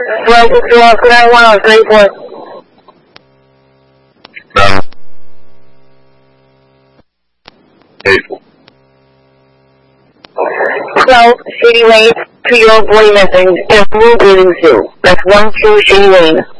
12-2-1-34. No. Hateful. 12, Shady Lane, 2-year-old boy missing, in Blue Breathing Zoo. That's 12 Shady Lane.